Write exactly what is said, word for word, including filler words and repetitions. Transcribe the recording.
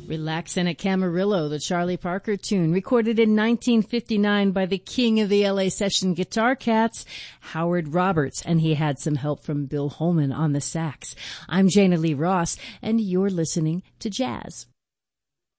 Relaxin' at Camarillo, the Charlie Parker tune, recorded in nineteen fifty-nine by the king of the L A session guitar cats, Howard Roberts, and he had some help from Bill Holman on the sax. I'm Jana Lee Ross, and you're listening to Jazz